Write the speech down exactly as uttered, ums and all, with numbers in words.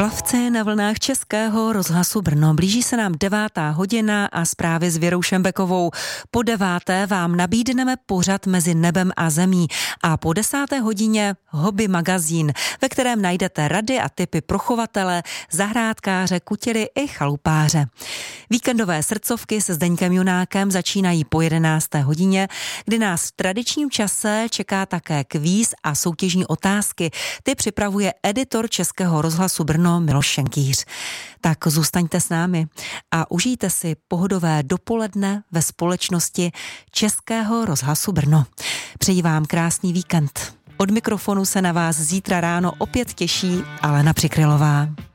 Plavci na vlnách Českého rozhlasu Brno. Blíží se nám devátá hodina a zprávy s Věrou Šembekovou. Po deváté vám nabídneme pořad Mezi nebem a zemí a po desáté hodině Hobby magazín, ve kterém najdete rady a tipy pro chovatele, zahrádkáře, kutěry i chalupáře. Víkendové srdcovky se Zdeňkem Junákem začínají po jedenácté hodině, kdy nás v tradičním čase čeká také kvíz a soutěžní otázky. Ty připravuje editor Českého rozhlasu Brno Miloš Šenkýř. Tak zůstaňte s námi a užijte si pohodové dopoledne ve společnosti Českého rozhlasu Brno. Přeji vám krásný víkend. Od mikrofonu se na vás zítra ráno opět těší Alena Přikrylová.